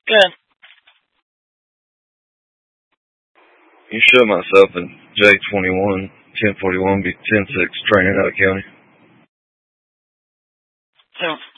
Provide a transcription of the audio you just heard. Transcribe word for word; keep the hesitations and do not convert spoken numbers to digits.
Good. You show myself in J twenty-one, ten forty-one, be ten six training out of county. So